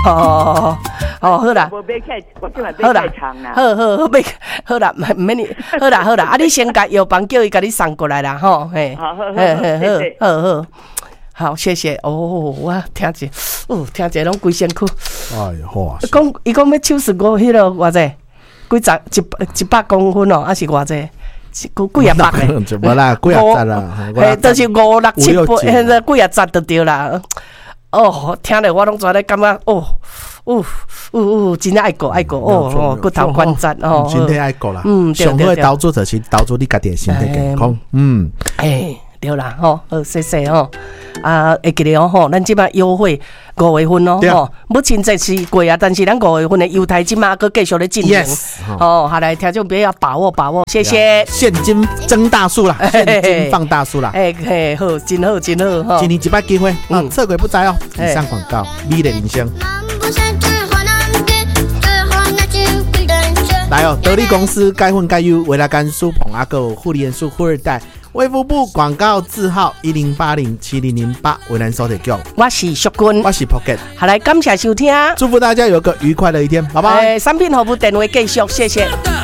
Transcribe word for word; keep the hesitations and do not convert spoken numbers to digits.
哦哦，好啦， 无买太，我今晚买太长啦。 好好好，买好啦，免你，好啦好啦，啊，你先甲药房叫伊甲你送过来啦，吼，嘿， 好好好， 好好好。好，谢谢哦，我听者，哦，听者拢规身躯。 哎呀，好啊！ 讲伊讲要手术我迄落偌济，几十一一百公分哦，还是偌济？几几啊百个？ 就无啦，几啊十啦， 嘿，就是五六七八，现在几啊十就对啦。哦，听了我拢做咧感觉，哦，哦，哦哦，真爱过爱过，哦哦，骨头关节哦， 身体爱过啦。 嗯， 上好的投资就是投资你家己的身体健康。嗯， 哎。对啦，吼，好，谢谢吼。啊，会记得哦，吼，咱即摆优惠五月份哦，吼，目前这是过啊，但是咱五月份的优待即马搁继续咧进行。哦，好来，听众朋友要把握把握，谢谢。 现金增大数啦，现金放大数啦。 哎嘿，好，真好，真好哈。 今年一摆机会，嗯，测鬼不摘哦。以上广告，美的人生。来哦，得力公司该混该优，维拉甘苏捧阿狗护理元素富二代。卫福部广告字号一零八零七零零八，为咱收提供。 我是淑君， 我是 Pocket。 好来，感谢收听， 祝福大家有个愉快的一天，拜拜。 哎，产品服务电话继续，谢谢。